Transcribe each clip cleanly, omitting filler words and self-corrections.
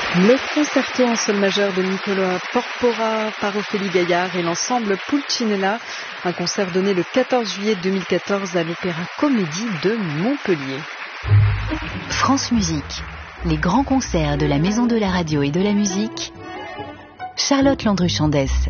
Le concerto en sol majeur de Niccolò Porpora par Ophélie Gaillard et l'ensemble Pulcinella, un concert donné le 14 juillet 2014 à l'Opéra Comédie de Montpellier. France Musique, les grands concerts de la Maison de la Radio et de la Musique. Charlotte Landru-Chandès.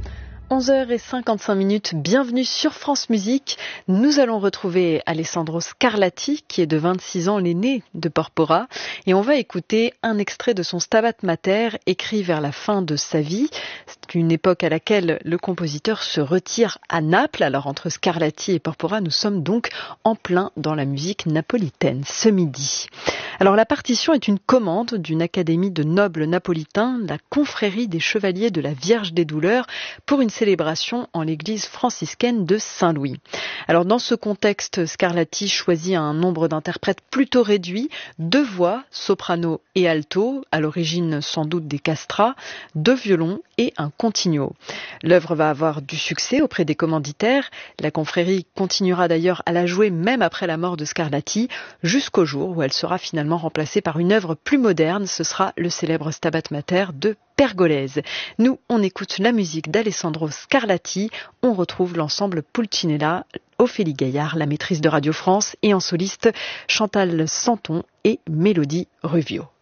11h55, bienvenue sur France Musique. Nous allons retrouver Alessandro Scarlatti, qui est de 26 ans, l'aîné de Porpora, et on va écouter un extrait de son Stabat Mater, écrit vers la fin de sa vie. C'est une époque à laquelle le compositeur se retire à Naples. Alors entre Scarlatti et Porpora, nous sommes donc en plein dans la musique napolitaine ce midi. Alors la partition est une commande d'une académie de nobles napolitains, la confrérie des chevaliers de la Vierge des Douleurs, pour une célébration en l'église franciscaine de Saint-Louis. Alors dans ce contexte, Scarlatti choisit un nombre d'interprètes plutôt réduit, 2 voix, soprano et alto, à l'origine sans doute des castrats, 2 violons et un continuo. L'œuvre va avoir du succès auprès des commanditaires. La confrérie continuera d'ailleurs à la jouer même après la mort de Scarlatti, jusqu'au jour où elle sera finalement remplacée par une œuvre plus moderne. Ce sera le célèbre Stabat Mater de Pergolèse. Nous, on écoute la musique d'Alessandro Scarlatti. On retrouve l'ensemble Pulcinella, Ophélie Gaillard, la maîtrise de Radio France, et en soliste Chantal Santon et Mélodie Ruvio.